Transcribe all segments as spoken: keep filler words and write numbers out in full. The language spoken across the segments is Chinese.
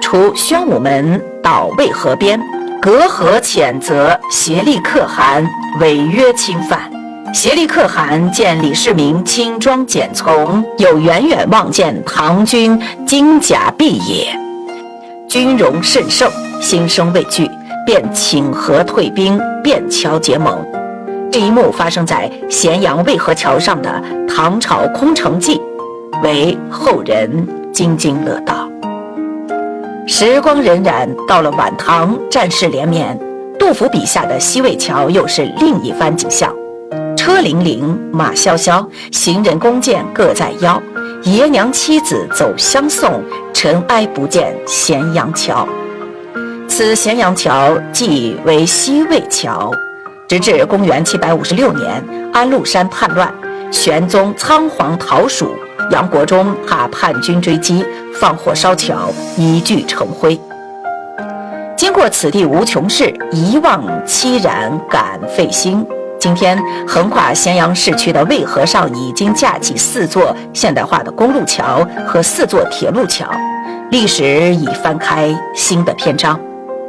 出宣武门到渭河边，隔河谴责协力可汗违约侵犯。协力可汗见李世民轻装简从，又远远望见唐军精甲毕野，军容甚盛，心生畏惧，便请和退兵，便桥结盟。这一幕发生在咸阳渭河桥上的唐朝空城计，为后人津津乐道。时光荏苒，到了晚唐，战事连绵，杜甫笔下的西渭桥又是另一番景象。车辚辚，马萧萧，行人弓箭各在腰，爷娘妻子走相送，尘埃不见咸阳桥。此咸阳桥即为西渭桥，直至公元七百五十六年，安禄山叛乱，玄宗仓皇逃蜀，杨国忠怕叛军追击，放火烧桥，一炬成灰。经过此地无穷事，一望凄然感费心。今天横跨咸阳市区的渭河上已经架起四座现代化的公路桥和四座铁路桥，历史已翻开新的篇章。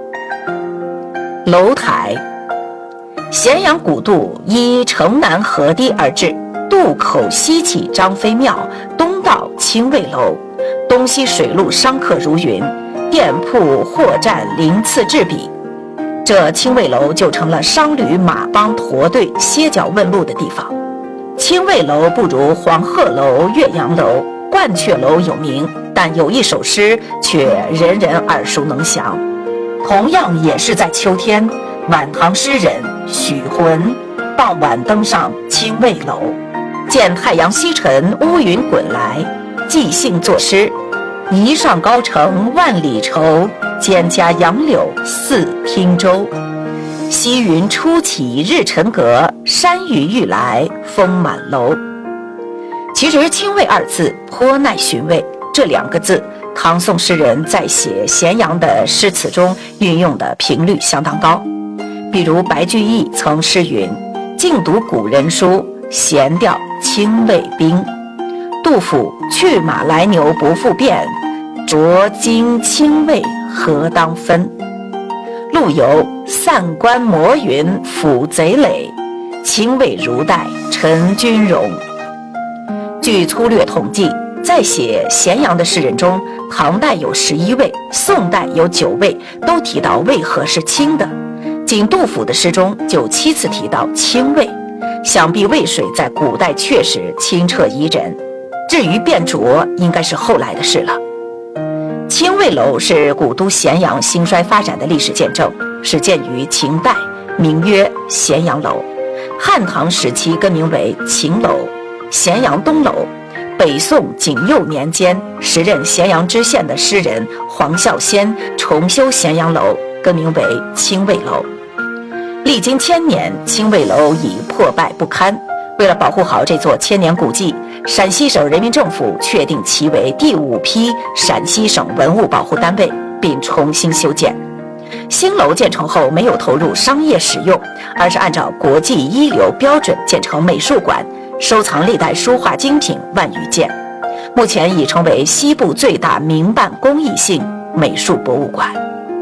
楼台，咸阳古渡依城南河堤而治，渡口西起张飞庙，东到清渭楼，东西水路商客如云，店铺货站鳞次栉比。这清渭楼就成了商旅马帮驼队歇脚问路的地方。清渭楼不如黄鹤楼、岳阳楼、鹳雀楼有名，但有一首诗却人人耳熟能详。同样也是在秋天，晚唐诗人许浑傍晚登上清渭楼，见太阳西沉，乌云滚来，即兴作诗：一上高城万里愁，蒹葭杨柳似汀洲。西云初起日沉阁，山雨欲来风满楼。其实清渭二字颇耐寻味，这两个字唐宋诗人在写咸阳的诗词中运用的频率相当高。比如白居易曾诗云：静读古人书，闲调清渭兵。杜甫：去马来牛不复变，浊金清渭何当分。陆游：散关摩云抚贼垒，清渭如带陈军容。据粗略统计，在写咸阳的诗人中，唐代有十一位，宋代有九位，都提到渭河是清的。仅杜甫的诗中就七次提到清渭，想必渭水在古代确实清澈宜人。至于变浊，应该是后来的事了。清渭楼是古都咸阳兴衰发展的历史见证，始建于秦代，名曰咸阳楼。汉唐时期更名为秦楼、咸阳东楼。北宋景佑年间，时任咸阳知县的诗人黄孝先重修咸阳楼，更名为清渭楼。历经千年，清渭楼已破败不堪。为了保护好这座千年古迹，陕西省人民政府确定其为第五批陕西省文物保护单位，并重新修建。新楼建成后没有投入商业使用，而是按照国际一流标准建成美术馆，收藏历代书画精品万余件，目前已成为西部最大民办公益性美术博物馆。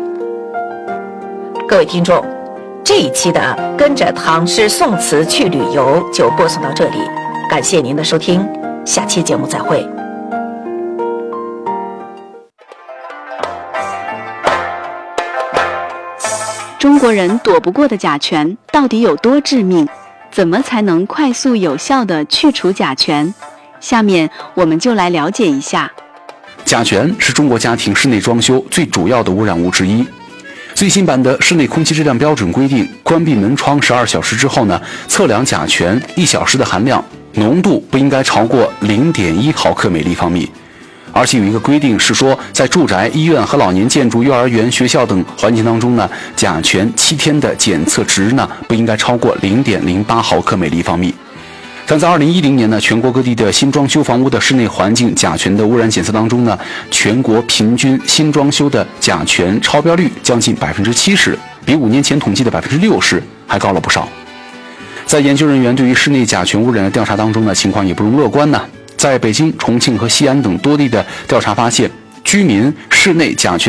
各位听众，这一期的跟着唐诗宋词去旅游就播送到这里，感谢您的收听，下期节目再会。 中国人躲不过的甲醛到底有多致命？怎么才能快速有效地去除甲醛？下面我们就来了解一下。 甲醛是中国家庭室内装修最主要的污染物之一。最新版的室内空气质量标准规定，关闭门窗十二小时之后呢，测量甲醛一小时的含量浓度不应该超过 零点一毫克每立方米。而且有一个规定是说，在住宅、医院和老年建筑、幼儿园、学校等环境当中呢，甲醛七天的检测值呢不应该超过 零点零八毫克每立方米。但在二零一零年呢，全国各地的新装修房屋的室内环境甲醛的污染检测当中呢，全国平均新装修的甲醛超标率将近 百分之七十， 比五年前统计的 百分之六十 还高了不少。在研究人员对于室内甲醛污染的调查当中呢，情况也不容乐观呢。在北京、重庆和西安等多地的调查发现，居民室内甲醛